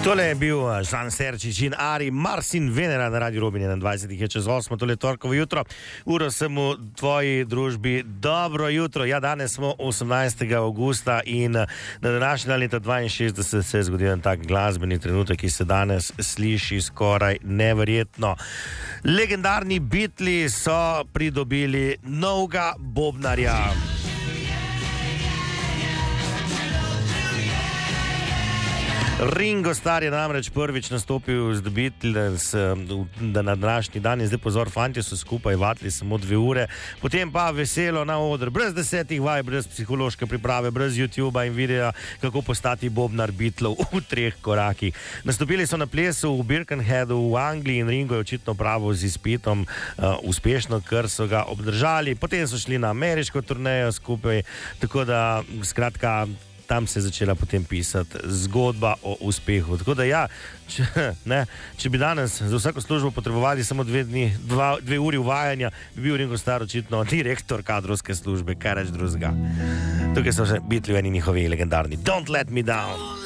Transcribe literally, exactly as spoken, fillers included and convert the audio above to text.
Tole je bil Žan Serčič in Ari Marsin Venera na Radio Robin enaindvajset je čez osmo, tole je torkovo jutro. Uro sem v tvoji družbi. Dobro jutro. Ja, danes smo osemnajstega avgusta in na današnji dan leta dvainšestdeset se je zgodil en tak glasbeni trenutek, ki se danes sliši skoraj neverjetno. Legendarni Beatli so pridobili novega bobnarja. Ringo Starr je namreč prvič nastopil z The Beatles na današnji dan in zdaj pozor, fantje so skupaj vatli samo dve ure, potem pa veselo na oder, brez desetih vaj, brez psihološke priprave, brez YouTubea in videa, kako postati bobnar Beatlov v treh korakih. Nastopili so na plesu v Birkenheadu v Angliji in Ringo je očitno pravo z izpitom uh, uspešno, ker so ga obdržali. Potem so šli na ameriško turnejo skupaj, tako da skratka tam se je začela potem pisati zgodba o uspehu. Tako da ja, če, ne, če bi danes za vsako službo potrebovali samo dve, dni, dva, dve uri uvajanja, bi bil Ringo Starr očitno direktor kadrovske službe, kaj reč drugega. Tukaj so še Beatli v eni njihovi legendarni Don't Let Me Down.